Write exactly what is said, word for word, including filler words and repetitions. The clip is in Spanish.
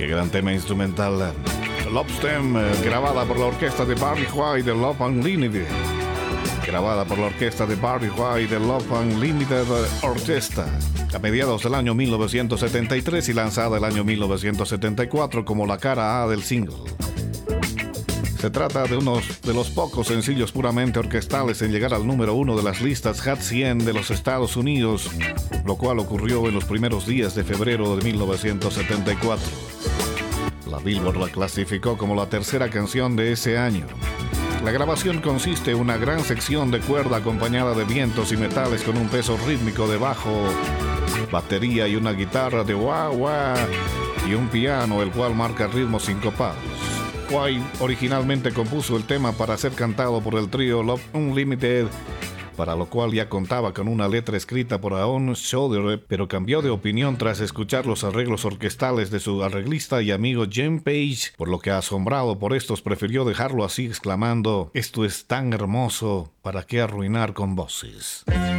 Qué gran tema instrumental. Love Stem, eh, grabada por la orquesta de Barry White de Love Unlimited. Grabada por la orquesta de Barry White de Love Unlimited Orchestra a mediados del año mil novecientos setenta y tres y lanzada el año mil novecientos setenta y cuatro como la cara A del single. Se trata de uno de los pocos sencillos puramente orquestales en llegar al número uno de las listas Hot cien de los Estados Unidos, lo cual ocurrió en los primeros días de febrero de mil novecientos setenta y cuatro. La Billboard la clasificó como la tercera canción de ese año. La grabación consiste en una gran sección de cuerda acompañada de vientos y metales con un peso rítmico de bajo, batería y una guitarra de wah wah y un piano, el cual marca ritmos sincopados. White originalmente compuso el tema para ser cantado por el trío Love Unlimited, para lo cual ya contaba con una letra escrita por Aaron Schroeder, pero cambió de opinión tras escuchar los arreglos orquestales de su arreglista y amigo Jim Page, por lo que, asombrado por estos, prefirió dejarlo así, exclamando: "Esto es tan hermoso, ¿para qué arruinar con voces?".